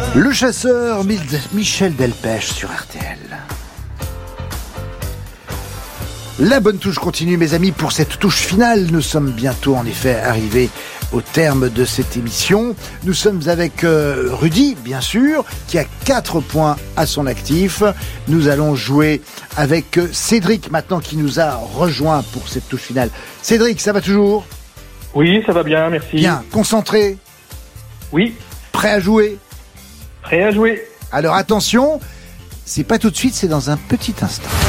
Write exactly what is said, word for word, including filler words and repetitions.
Le chasseur Michel Delpech sur R T L. La bonne touche continue, mes amis, pour cette touche finale. Nous sommes bientôt, en effet, arrivés au terme de cette émission. Nous sommes avec euh, Rudy, bien sûr, qui a quatre points à son actif. Nous allons jouer avec euh, Cédric, maintenant, qui nous a rejoint pour cette touche finale. Cédric, ça va toujours ? Oui, ça va bien, merci. Bien, concentré ? Oui. Prêt à jouer ? Prêt à jouer. Alors attention, c'est pas tout de suite, c'est dans un petit instant.